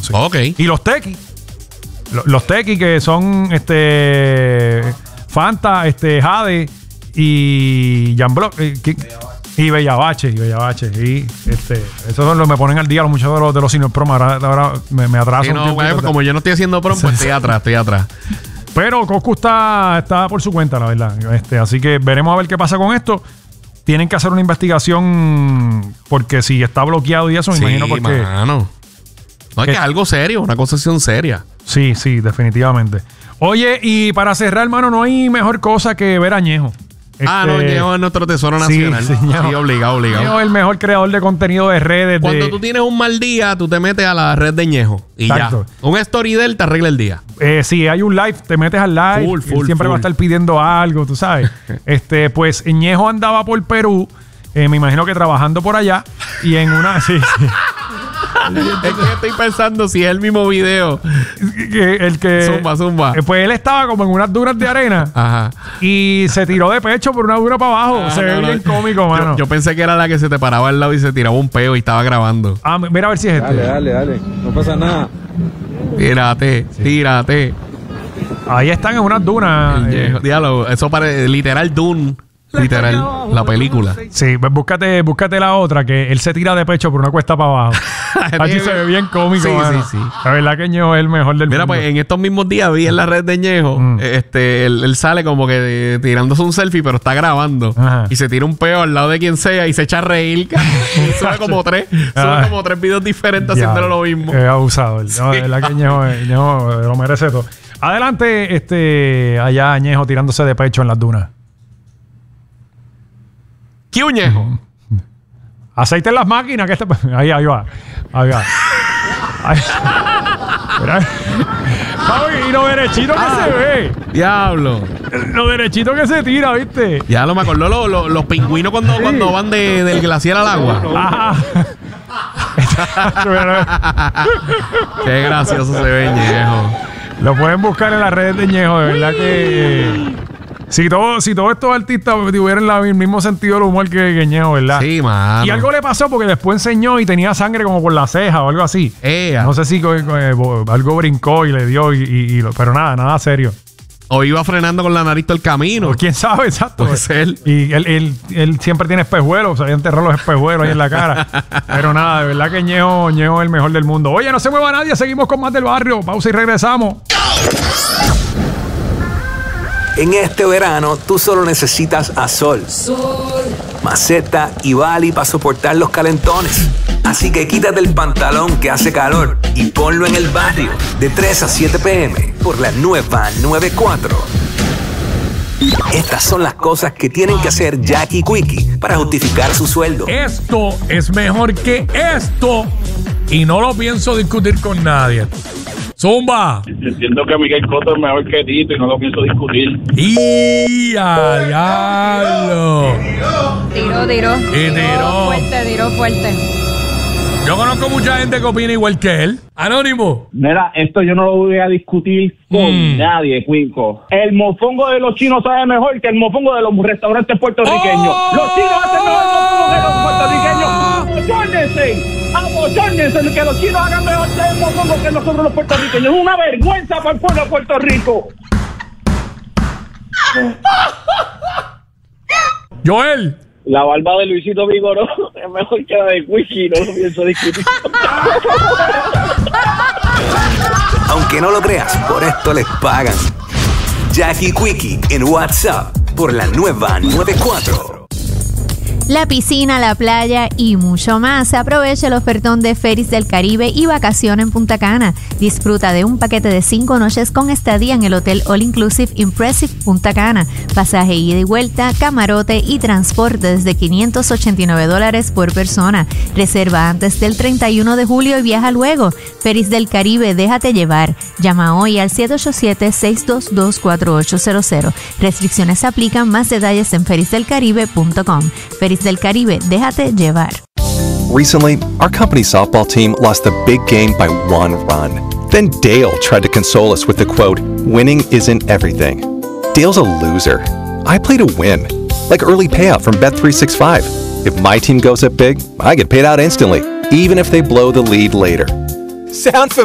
Sí. Ok. Y los tequis. Los tequis que son Fanta, Jade y Jamblock. Y Bellabache. Y esos son los me ponen al día los muchachos de los Senior Pro. Ahora me atraso. Sí, no, güey, como yo no estoy haciendo prom, pues estoy atrás. Pero Coscu está por su cuenta, la verdad. Así que veremos a ver qué pasa con esto. Tienen que hacer una investigación porque si está bloqueado y eso, me imagino porque... Mano. No, es que es algo serio, una concesión seria. Sí, definitivamente. Oye, y para cerrar, hermano, no hay mejor cosa que ver a Ñejo. No, Ñejo es nuestro tesoro nacional. Sí, obligado. Ñejo es el mejor creador de contenido de redes. Cuando tú tienes un mal día, tú te metes a la red de Ñejo y Exacto. ya. Un story de él te arregla el día. Si hay un live, te metes al live. Siempre va a estar pidiendo algo, tú sabes. Pues Ñejo andaba por Perú, me imagino que trabajando por allá. Y en una... Sí. Es que estoy pensando si es el mismo video. Zumba. Pues él estaba como en unas dunas de arena. Ajá. Y se tiró de pecho por una duna para abajo. Se ve bien cómico, mano. Yo pensé que era la que se te paraba al lado y se tiraba un peo y estaba grabando. Mira a ver si es Dale. No pasa nada. Tírate. Ahí están en unas dunas. Diálogo. Eso parece literal Dune. Literal, la película. Sí, pues búscate la otra, que él se tira de pecho por una cuesta para abajo. Aquí se ve bien cómico. Sí. La verdad que Ñejo es el mejor del mundo. Mira, pues en estos mismos días vi en la red de Ñejo, él sale como que tirándose un selfie, pero está grabando. Ajá. Y se tira un peo al lado de quien sea y se echa a reír. Sube como tres videos diferentes haciéndolo lo mismo. Es abusador. No, la verdad que Ñejo lo merece todo. Adelante, allá Ñejo tirándose de pecho en las dunas. ¿Qué Ñejo? Aceite en las máquinas. Ahí va. Mira. Y lo derechito que se ve. Diablo. Lo derechito que se tira, ¿viste? Ya me acordó los pingüinos cuando van del glaciar al agua. Ajá. Qué gracioso se ve Ñejo. Lo pueden buscar en las redes de Ñejo. De verdad que... Si todos estos artistas tuvieran el mismo sentido del humor que Ñejo, ¿verdad? Sí, mano. Y algo le pasó porque después enseñó y tenía sangre como por la ceja o algo así. No sé si algo brincó y le dio, pero nada serio. O iba frenando con la nariz todo el camino. O quién sabe, exacto. Puede ser. Y él siempre tiene espejuelos. Se había enterrado los espejuelos ahí en la cara. Pero nada, de verdad que Ñejo es el mejor del mundo. Oye, no se mueva nadie. Seguimos con más del barrio. Pausa y regresamos. En este verano, tú solo necesitas a Sol, Maceta y Bali para soportar los calentones. Así que quítate el pantalón que hace calor y ponlo en el barrio de 3 a 7 p.m. por la nueva 94. Estas son las cosas que tienen que hacer Jackie y Quickie para justificar su sueldo. Esto es mejor que esto y no lo pienso discutir con nadie. ¡Zumba! Entiendo que Miguel Cotto es mejor que Tito y no lo pienso discutir. ¡Y a diablo! Tiró fuerte. Yo conozco mucha gente que opina igual que él. Anónimo. Mira, esto yo no lo voy a discutir con nadie, Cuico. El mofongo de los chinos sabe mejor que el mofongo de los restaurantes puertorriqueños. Los chinos hacen mejor mofongo que los puertorriqueños. ¡Abochórnense! Que los chinos hagan mejor el mofongo que nosotros los puertorriqueños. Es una vergüenza para el pueblo de Puerto Rico. Joel. La barba de Luisito Vigoró es mejor que la de Quickie, no lo pienso discutir. Aunque no lo creas, por esto les pagan. Jackie y Quickie en WhatsApp por la nueva 94. La piscina, la playa y mucho más. Aprovecha el ofertón de Ferries del Caribe y vacación en Punta Cana. Disfruta de un paquete de 5 noches con estadía en el Hotel All Inclusive Impressive Punta Cana. Pasaje ida y vuelta, camarote y transporte desde $589 por persona. Reserva antes del 31 de julio y viaja luego. Ferries del Caribe, déjate llevar. Llama hoy al 787-622-4800. Restricciones aplican. Más detalles en ferriesdelcaribe.com. Ferries del Caribe, déjate llevar. Recently, our company's softball team lost the big game by 1 run. Then Dale tried to console us with the quote, "Winning isn't everything." Dale's a loser. I play to win, like early payout from Bet365. If my team goes up big, I get paid out instantly, even if they blow the lead later. Sound familiar?